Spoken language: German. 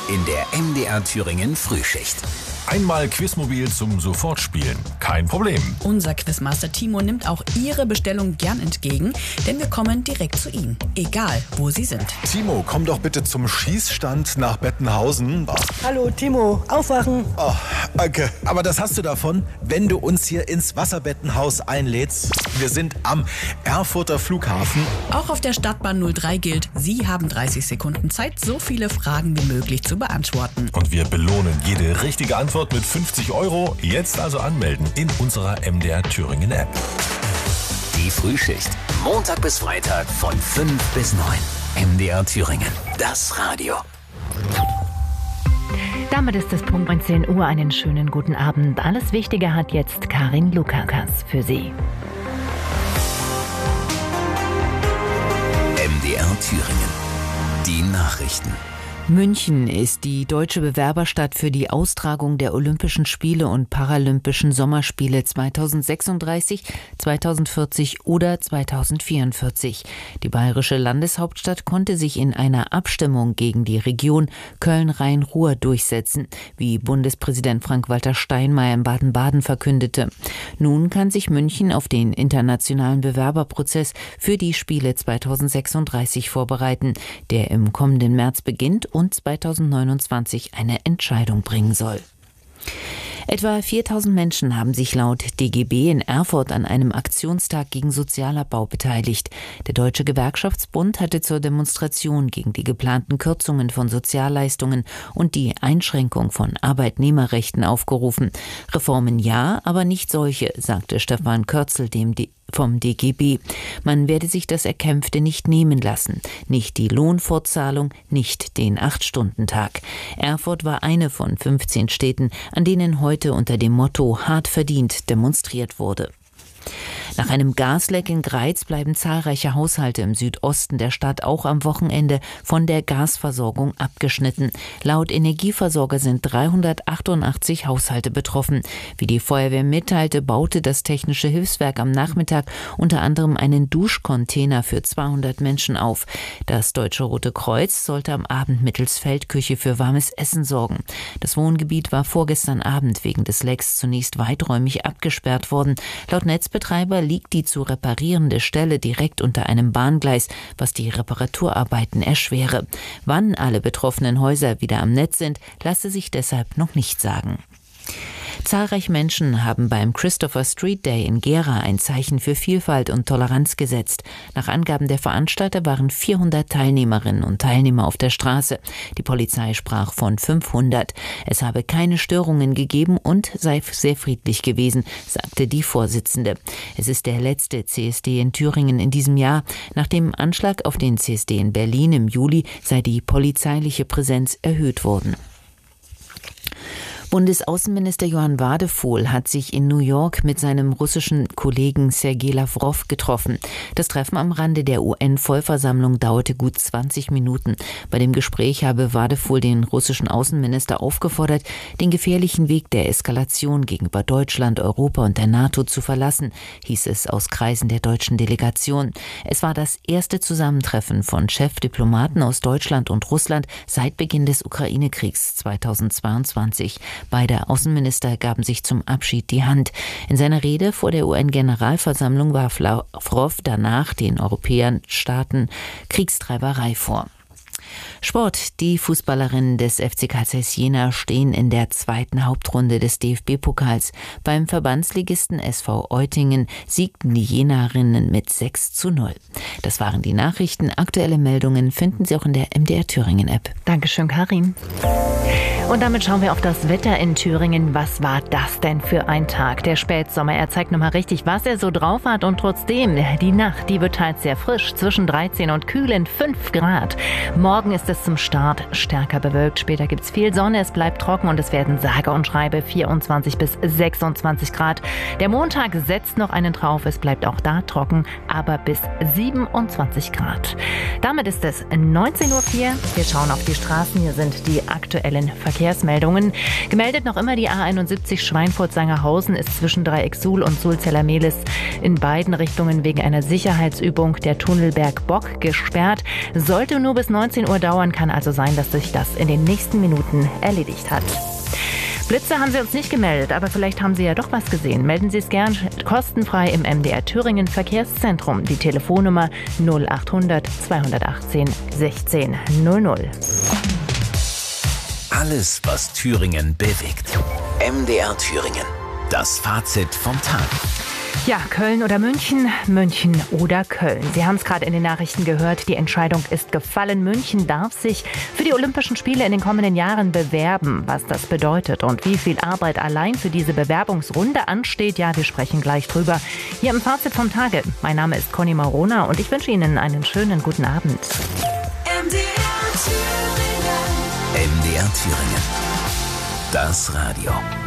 in der MDR Thüringen Frühschicht. Einmal Quizmobil zum Sofortspielen. Kein Problem. Unser Quizmaster Timo nimmt auch Ihre Bestellung gern entgegen, denn wir kommen direkt zu Ihnen, egal wo Sie sind. Timo, komm doch bitte zum Schießstand nach Bettenhausen. Hallo Timo, aufwachen. Oh, danke. Aber das hast du davon, wenn du uns hier ins Wasserbettenhaus einlädst. Wir sind am Erfurter Flughafen. Auch auf der Stadtbahn 03 gilt, Sie haben 30 Sekunden Zeit, so viele Fragen wie möglich zu beantworten. Und wir belohnen jede richtige Antwort mit 50 €. Jetzt also anmelden in unserer MDR Thüringen App. Die Frühschicht. Montag bis Freitag von 5 bis 9. MDR Thüringen. Das Radio. Damit ist es Punkt 19 Uhr. Einen schönen guten Abend. Alles Wichtige hat jetzt Karin Lukakas für Sie. MDR Thüringen. Die Nachrichten. München ist die deutsche Bewerberstadt für die Austragung der Olympischen Spiele und Paralympischen Sommerspiele 2036, 2040 oder 2044. Die bayerische Landeshauptstadt konnte sich in einer Abstimmung gegen die Region Köln-Rhein-Ruhr durchsetzen, wie Bundespräsident Frank-Walter Steinmeier in Baden-Baden verkündete. Nun kann sich München auf den internationalen Bewerberprozess für die Spiele 2036 vorbereiten, der im kommenden März beginnt und 2029 eine Entscheidung bringen soll. Etwa 4.000 Menschen haben sich laut DGB in Erfurt an einem Aktionstag gegen Sozialabbau beteiligt. Der Deutsche Gewerkschaftsbund hatte zur Demonstration gegen die geplanten Kürzungen von Sozialleistungen und die Einschränkung von Arbeitnehmerrechten aufgerufen. Reformen ja, aber nicht solche, sagte Stefan Körzel vom DGB. Man werde sich das Erkämpfte nicht nehmen lassen. Nicht die Lohnfortzahlung, nicht den 8-Stunden-Tag. Erfurt war eine von 15 Städten, an denen heute unter dem Motto „Hart verdient“ demonstriert wurde. Nach einem Gasleck in Greiz bleiben zahlreiche Haushalte im Südosten der Stadt auch am Wochenende von der Gasversorgung abgeschnitten. Laut Energieversorger sind 388 Haushalte betroffen. Wie die Feuerwehr mitteilte, baute das Technische Hilfswerk am Nachmittag unter anderem einen Duschcontainer für 200 Menschen auf. Das Deutsche Rote Kreuz sollte am Abend mittels Feldküche für warmes Essen sorgen. Das Wohngebiet war vorgestern Abend wegen des Lecks zunächst weiträumig abgesperrt worden. Laut Netzbetreiber liegt die zu reparierende Stelle direkt unter einem Bahngleis, was die Reparaturarbeiten erschwere. Wann alle betroffenen Häuser wieder am Netz sind, lasse sich deshalb noch nicht sagen. Zahlreiche Menschen haben beim Christopher Street Day in Gera ein Zeichen für Vielfalt und Toleranz gesetzt. Nach Angaben der Veranstalter waren 400 Teilnehmerinnen und Teilnehmer auf der Straße. Die Polizei sprach von 500. Es habe keine Störungen gegeben und sei sehr friedlich gewesen, sagte die Vorsitzende. Es ist der letzte CSD in Thüringen in diesem Jahr. Nach dem Anschlag auf den CSD in Berlin im Juli sei die polizeiliche Präsenz erhöht worden. Bundesaußenminister Johann Wadephol hat sich in New York mit seinem russischen Kollegen Sergei Lawrow getroffen. Das Treffen am Rande der UN-Vollversammlung dauerte gut 20 Minuten. Bei dem Gespräch habe Wadephol den russischen Außenminister aufgefordert, den gefährlichen Weg der Eskalation gegenüber Deutschland, Europa und der NATO zu verlassen, hieß es aus Kreisen der deutschen Delegation. Es war das erste Zusammentreffen von Chefdiplomaten aus Deutschland und Russland seit Beginn des Ukraine-Kriegs 2022. Beide Außenminister gaben sich zum Abschied die Hand. In seiner Rede vor der UN-Generalversammlung warf Lawrow danach den europäischen Staaten Kriegstreiberei vor. Sport. Die Fußballerinnen des FC Carl Zeiss Jena stehen in der zweiten Hauptrunde des DFB-Pokals. Beim Verbandsligisten SV Eutingen siegten die Jenerinnen mit 6:0. Das waren die Nachrichten. Aktuelle Meldungen finden Sie auch in der MDR Thüringen App. Dankeschön, Karin. Und damit schauen wir auf das Wetter in Thüringen. Was war das denn für ein Tag? Der Spätsommer, er zeigt nochmal richtig, was er so drauf hat. Und trotzdem, die Nacht, die wird teils sehr frisch, zwischen 13 und kühlen 5 Grad. Morgen ist es zum Start stärker bewölkt. Später gibt es viel Sonne, es bleibt trocken und es werden sage und schreibe 24 bis 26 Grad. Der Montag setzt noch einen drauf, es bleibt auch da trocken, aber bis 27 Grad. Damit ist es 19:04 Uhr. Wir schauen auf die Straßen. Hier sind die aktuellen Verkehrsmeldungen. Verkehrsmeldungen. Gemeldet noch immer die A71 Schweinfurt-Sangerhausen ist zwischen Dreieck Suhl und Sulzeller-Mehlis in beiden Richtungen wegen einer Sicherheitsübung der Tunnelberg Bock gesperrt. Sollte nur bis 19 Uhr dauern, kann also sein, dass sich das in den nächsten Minuten erledigt hat. Blitze haben Sie uns nicht gemeldet, aber vielleicht haben Sie ja doch was gesehen. Melden Sie es gern kostenfrei im MDR Thüringen Verkehrszentrum. Die Telefonnummer 0800 218 1600. Alles, was Thüringen bewegt. MDR Thüringen. Das Fazit vom Tag. Ja, Köln oder München, München oder Köln. Sie haben es gerade in den Nachrichten gehört, die Entscheidung ist gefallen. München darf sich für die Olympischen Spiele in den kommenden Jahren bewerben. Was das bedeutet und wie viel Arbeit allein für diese Bewerbungsrunde ansteht, ja, wir sprechen gleich drüber. Hier im Fazit vom Tage. Mein Name ist Conny Marona und ich wünsche Ihnen einen schönen guten Abend. MDR Thüringen. Das Radio.